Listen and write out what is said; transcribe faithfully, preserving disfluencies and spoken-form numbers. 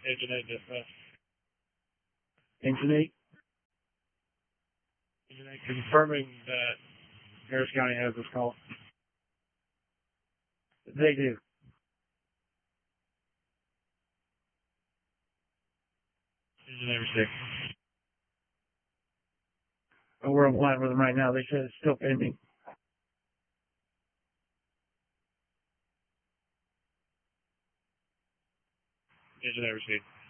Agent eight dispatch. Agent eight? Agent eight confirming that Harris County has this call. They do. Agent eight received. Oh, we're on line with them right now. They said it's still pending. Agent eight received.